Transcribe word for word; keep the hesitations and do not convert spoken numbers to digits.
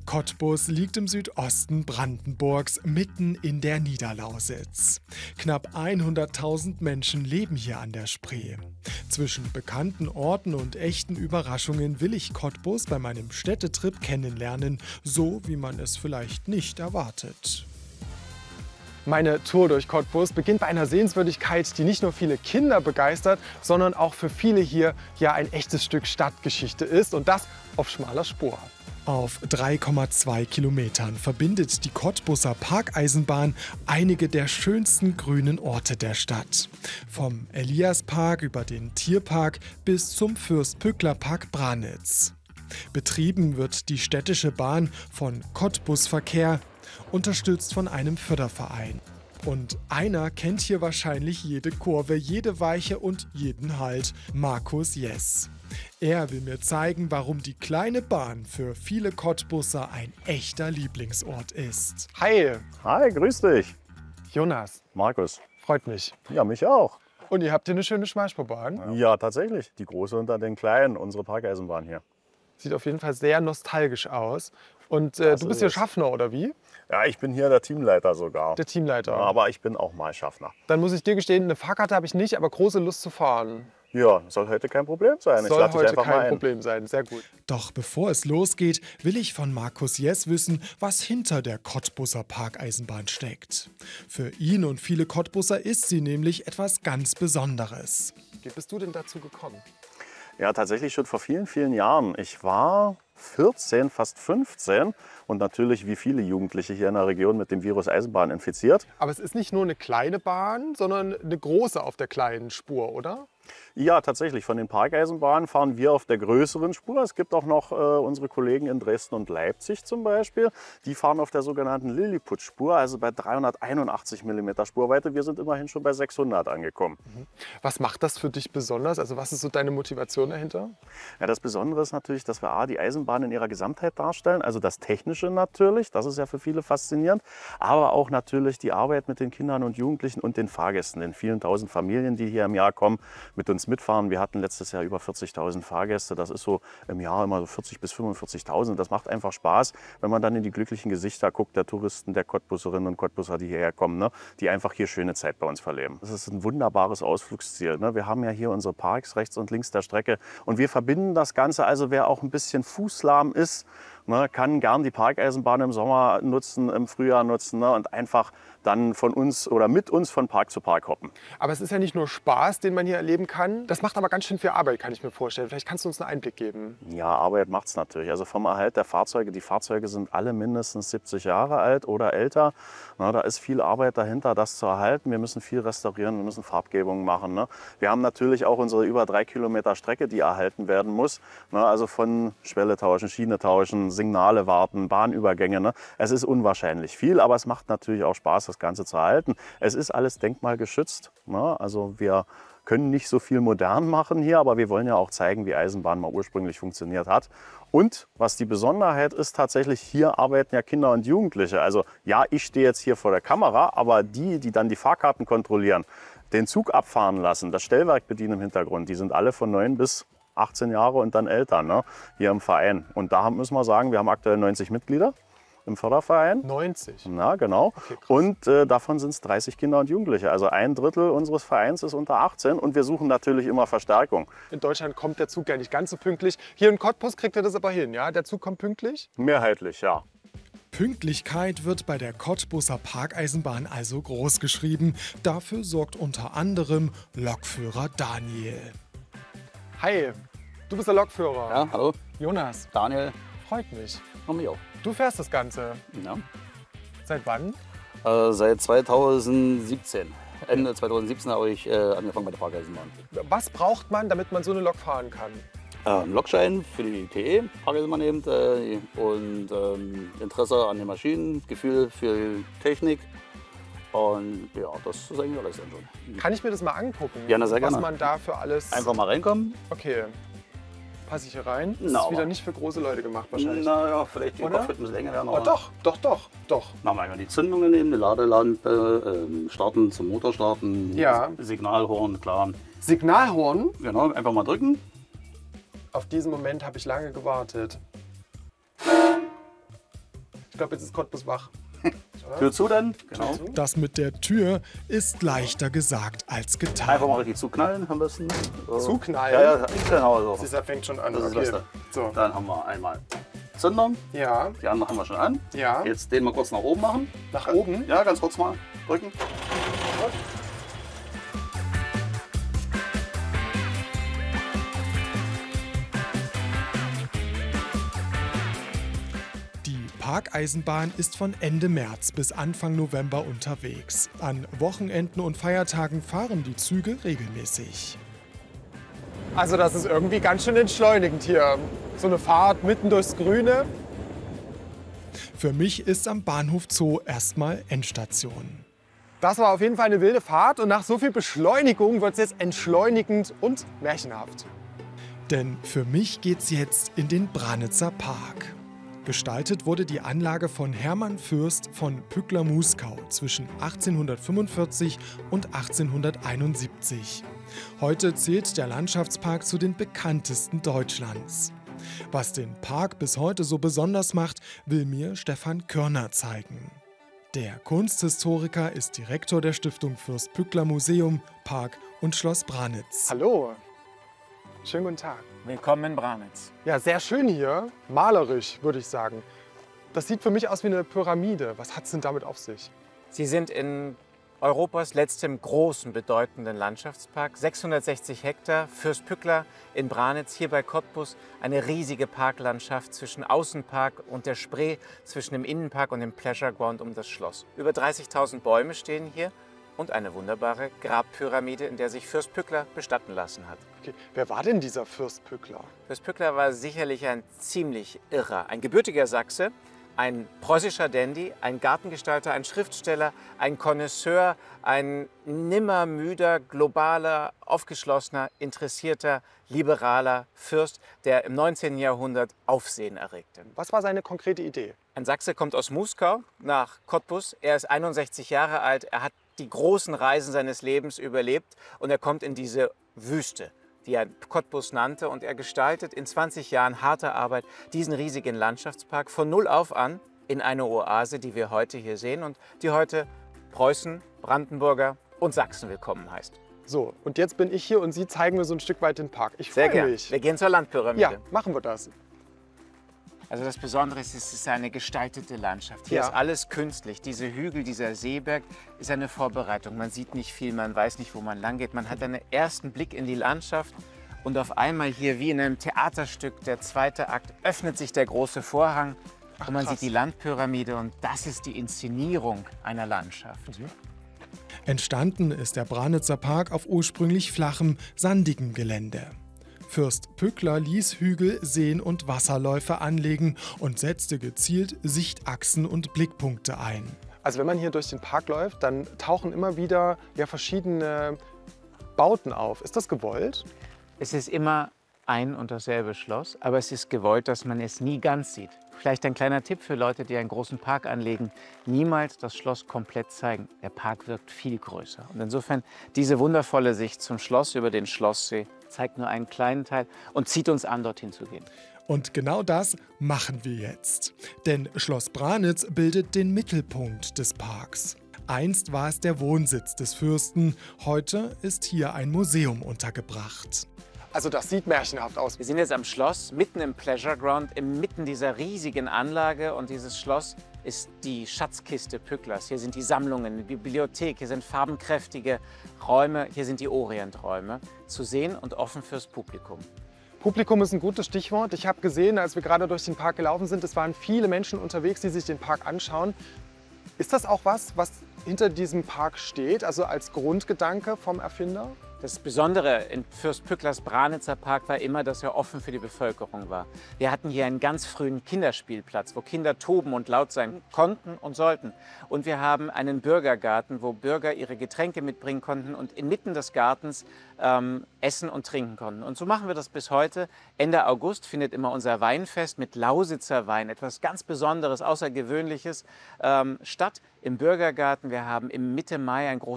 Cottbus liegt im Südosten Brandenburgs, mitten in der Niederlausitz. Knapp hunderttausend Menschen leben hier an der Spree. Zwischen bekannten Orten und echten Überraschungen will ich Cottbus bei meinem Städtetrip kennenlernen, so wie man es vielleicht nicht erwartet. Meine Tour durch Cottbus beginnt bei einer Sehenswürdigkeit, die nicht nur viele Kinder begeistert, sondern auch für viele hier ja ein echtes Stück Stadtgeschichte ist, und das auf schmaler Spur. Auf drei Komma zwei Kilometern verbindet die Cottbuser Parkeisenbahn einige der schönsten grünen Orte der Stadt. Vom Eliaspark über den Tierpark bis zum Fürst-Pückler-Park Branitz. Betrieben wird die städtische Bahn von Cottbus Verkehr, unterstützt von einem Förderverein. Und einer kennt hier wahrscheinlich jede Kurve, jede Weiche und jeden Halt: Markus Jess. Er will mir zeigen, warum die kleine Bahn für viele Cottbusser ein echter Lieblingsort ist. Hi! Hi, grüß dich. Jonas. Markus. Freut mich. Ja, mich auch. Und ihr habt hier eine schöne Schmalspurbahn? Ja. ja, tatsächlich. Die große unter den kleinen, unsere Parkeisenbahn hier. Sieht auf jeden Fall sehr nostalgisch aus. Und äh, du bist hier Schaffner, oder wie? Ja, ich bin hier der Teamleiter sogar. Der Teamleiter. Ja, aber ich bin auch mal Schaffner. Dann muss ich dir gestehen, eine Fahrkarte habe ich nicht, aber große Lust zu fahren. Ja, soll heute kein Problem sein. Soll ich heute kein Problem sein, sehr gut. Doch bevor es losgeht, will ich von Markus Jess wissen, was hinter der Cottbuser Parkeisenbahn steckt. Für ihn und viele Cottbusser ist sie nämlich etwas ganz Besonderes. Wie bist du denn dazu gekommen? Ja, tatsächlich schon vor vielen, vielen Jahren. Ich war vierzehn, fast fünfzehn und natürlich wie viele Jugendliche hier in der Region mit dem Virus Eisenbahn infiziert. Aber es ist nicht nur eine kleine Bahn, sondern eine große auf der kleinen Spur, oder? Ja, tatsächlich. Von den Parkeisenbahnen fahren wir auf der größeren Spur. Es gibt auch noch äh, unsere Kollegen in Dresden und Leipzig zum Beispiel. Die fahren auf der sogenannten Lilliput-Spur, also bei dreihunderteinundachtzig Millimeter Spurweite. Wir sind immerhin schon bei sechshundert angekommen. Was macht das für dich besonders? Also was ist so deine Motivation dahinter? Ja, das Besondere ist natürlich, dass wir A, die Eisenbahn in ihrer Gesamtheit darstellen. Also das Technische natürlich, das ist ja für viele faszinierend. Aber auch natürlich die Arbeit mit den Kindern und Jugendlichen und den Fahrgästen, den vielen tausend Familien, die hier im Jahr kommen, mit uns mitfahren. Wir hatten letztes Jahr über vierzigtausend Fahrgäste. Das ist so im Jahr immer so vierzig bis fünfundvierzigtausend. Das macht einfach Spaß, wenn man dann in die glücklichen Gesichter guckt, der Touristen, der Cottbusserinnen und Cottbusser, die hierher kommen, ne? Die einfach hier schöne Zeit bei uns verleben. Das ist ein wunderbares Ausflugsziel. Ne? Wir haben ja hier unsere Parks rechts und links der Strecke und wir verbinden das Ganze. Also wer auch ein bisschen fußlahm ist, ne, kann gern die Parkeisenbahn im Sommer nutzen, im Frühjahr nutzen, ne, und einfach dann von uns oder mit uns von Park zu Park hoppen. Aber es ist ja nicht nur Spaß, den man hier erleben kann. Das macht aber ganz schön viel Arbeit, kann ich mir vorstellen. Vielleicht kannst du uns einen Einblick geben. Ja, Arbeit macht es natürlich. Also vom Erhalt der Fahrzeuge, die Fahrzeuge sind alle mindestens siebzig Jahre alt oder älter. Na, da ist viel Arbeit dahinter, das zu erhalten. Wir müssen viel restaurieren, wir müssen Farbgebungen machen. Ne? Wir haben natürlich auch unsere über drei Kilometer Strecke, die erhalten werden muss. Na, also von Schwelle tauschen, Schiene tauschen, Signale warten, Bahnübergänge. Ne? Es ist unwahrscheinlich viel, aber es macht natürlich auch Spaß, das Ganze zu erhalten. Es ist alles denkmalgeschützt. Ne? Also wir können nicht so viel modern machen hier, aber wir wollen ja auch zeigen, wie Eisenbahn mal ursprünglich funktioniert hat. Und was die Besonderheit ist, tatsächlich hier arbeiten ja Kinder und Jugendliche. Also ja, ich stehe jetzt hier vor der Kamera, aber die, die dann die Fahrkarten kontrollieren, den Zug abfahren lassen, das Stellwerk bedienen im Hintergrund, die sind alle von neun bis achtzehn Jahre und dann älter, ne, hier im Verein. Und da müssen wir sagen, wir haben aktuell neunzig Mitglieder im Förderverein. neunzig? Na, genau. Okay, und äh, davon sind es dreißig Kinder und Jugendliche. Also ein Drittel unseres Vereins ist unter achtzehn und wir suchen natürlich immer Verstärkung. In Deutschland kommt der Zug ja nicht ganz so pünktlich. Hier in Cottbus kriegt er das aber hin, ja? Der Zug kommt pünktlich? Mehrheitlich, ja. Pünktlichkeit wird bei der Cottbuser Parkeisenbahn also groß geschrieben. Dafür sorgt unter anderem Lokführer Daniel. Hi, du bist der Lokführer. Ja, hallo, Jonas, Daniel. freut mich. Und mich auch. Du fährst das Ganze. Ja. Seit wann? Äh, seit zweitausendsiebzehn. Ende zweitausendsiebzehn habe ich äh, angefangen bei der Parkeisenbahn. Was braucht man, damit man so eine Lok fahren kann? Äh, einen Lokschein für die T E, Parkeisenbahn eben, äh, und ähm, Interesse an den Maschinen, Gefühl für Technik. Und ja, das ist eigentlich alles dann schon. Kann ich mir das mal angucken? Ja, na, sehr gerne. Was man da für alles... Einfach mal reinkommen. Okay. Passe ich hier rein? Das Na, ist wieder aber- nicht für große Leute gemacht wahrscheinlich. Naja, vielleicht die Oder? Kopf wird ein bisschen länger werden. Oh, aber doch, doch, doch, doch. Machen wir einmal die Zündungen nehmen, eine Ladelampe, ähm, starten zum Motor starten, Ja. Signalhorn, klar. Signalhorn? Genau, einfach mal drücken. Auf diesen Moment habe ich lange gewartet. glaube, jetzt ist Cottbus wach. Tür zu dann, genau. Das mit der Tür ist leichter gesagt als Einfach getan. mal richtig zuknallen am besten. So. Zuknallen? Ja, ja, genau so. Das fängt schon an. Das ist okay. das Beste. So. Dann haben wir einmal Zünder, Ja, die andere haben wir schon an. ja. Jetzt den mal kurz nach oben machen. Nach oben? Ja, ganz kurz mal drücken. Die Parkeisenbahn ist von Ende März bis Anfang November unterwegs. An Wochenenden und Feiertagen fahren die Züge regelmäßig. Also das ist irgendwie ganz schön entschleunigend hier. So eine Fahrt mitten durchs Grüne. Für mich ist am Bahnhof Zoo erstmal Endstation. Das war auf jeden Fall eine wilde Fahrt und nach so viel Beschleunigung wird es jetzt entschleunigend und märchenhaft. Denn für mich geht's jetzt in den Branitzer Park. Gestaltet wurde die Anlage von Hermann Fürst von Pückler-Muskau zwischen achtzehnhundertfünfundvierzig und achtzehnhunderteinundsiebzig. Heute zählt der Landschaftspark zu den bekanntesten Deutschlands. Was den Park bis heute so besonders macht, will mir Stefan Körner zeigen. Der Kunsthistoriker ist Direktor der Stiftung Fürst Pückler Museum, Park und Schloss Branitz. Hallo. Schönen guten Tag. Willkommen in Branitz. Ja, sehr schön hier. Malerisch, würde ich sagen. Das sieht für mich aus wie eine Pyramide. Was hat es denn damit auf sich? Sie sind in Europas letztem großen, bedeutenden Landschaftspark. sechshundertsechzig Hektar, Fürst Pückler in Branitz, hier bei Cottbus. Eine riesige Parklandschaft zwischen Außenpark und der Spree, zwischen dem Innenpark und dem Pleasure Ground um das Schloss. Über dreißigtausend Bäume stehen hier und eine wunderbare Grabpyramide, in der sich Fürst Pückler bestatten lassen hat. Okay. Wer war denn dieser Fürst Pückler? Fürst Pückler war sicherlich ein ziemlich Irrer, ein gebürtiger Sachse, ein preußischer Dandy, ein Gartengestalter, ein Schriftsteller, ein Connoisseur, ein nimmermüder, globaler, aufgeschlossener, interessierter, liberaler Fürst, der im neunzehnten Jahrhundert Aufsehen erregte. Was war seine konkrete Idee? Ein Sachse kommt aus Muskau nach Cottbus. Er ist einundsechzig Jahre alt. Er hat die großen Reisen seines Lebens überlebt und er kommt in diese Wüste, die er Cottbus nannte. Und er gestaltet in zwanzig Jahren harter Arbeit diesen riesigen Landschaftspark von null auf an in eine Oase, die wir heute hier sehen und die heute Preußen, Brandenburger und Sachsen willkommen heißt. So, und jetzt bin ich hier und Sie zeigen mir so ein Stück weit den Park. Ich Sehr freue gerne. mich. Wir gehen zur Landpyramide. Ja, machen wir das. Also das Besondere ist, es ist eine gestaltete Landschaft. Hier Ja. ist alles künstlich. Diese Hügel, dieser Seeberg ist eine Vorbereitung. Man sieht nicht viel, man weiß nicht, wo man lang geht. Man hat einen ersten Blick in die Landschaft und auf einmal hier wie in einem Theaterstück, der zweite Akt, öffnet sich der große Vorhang und man krass. sieht die Landpyramide und das ist die Inszenierung einer Landschaft. Entstanden ist der Branitzer Park auf ursprünglich flachem, sandigem Gelände. Fürst Pückler ließ Hügel, Seen und Wasserläufe anlegen und setzte gezielt Sichtachsen und Blickpunkte ein. Also wenn man hier durch den Park läuft, dann tauchen immer wieder ja, verschiedene Bauten auf. Ist das gewollt? Es ist immer ein und dasselbe Schloss, aber es ist gewollt, dass man es nie ganz sieht. Vielleicht ein kleiner Tipp für Leute, die einen großen Park anlegen: niemals das Schloss komplett zeigen. Der Park wirkt viel größer. Und insofern diese wundervolle Sicht zum Schloss über den Schlosssee zeigt nur einen kleinen Teil und zieht uns an, dorthin zu gehen. Und genau das machen wir jetzt. Denn Schloss Branitz bildet den Mittelpunkt des Parks. Einst war es der Wohnsitz des Fürsten, heute ist hier ein Museum untergebracht. Also das sieht märchenhaft aus. Wir sind jetzt am Schloss, mitten im Pleasure Ground, inmitten dieser riesigen Anlage. Und dieses Schloss ist die Schatzkiste Pücklers. Hier sind die Sammlungen, die Bibliothek, hier sind farbenkräftige Räume, hier sind die Orienträume. Zu sehen und offen fürs Publikum. Publikum ist ein gutes Stichwort. Ich habe gesehen, als wir gerade durch den Park gelaufen sind, es waren viele Menschen unterwegs, die sich den Park anschauen. Ist das auch was, was hinter diesem Park steht, also als Grundgedanke vom Erfinder? Das Besondere in Fürst Pücklers Branitzer Park war immer, dass er offen für die Bevölkerung war. Wir hatten hier einen ganz frühen Kinderspielplatz, wo Kinder toben und laut sein konnten und sollten. Und wir haben einen Bürgergarten, wo Bürger ihre Getränke mitbringen konnten und inmitten des Gartens ähm, essen und trinken konnten. Und so machen wir das bis heute. Ende August findet immer unser Weinfest mit Lausitzer Wein, etwas ganz Besonderes, Außergewöhnliches, ähm, statt im Bürgergarten. Wir haben im Mitte Mai ein großes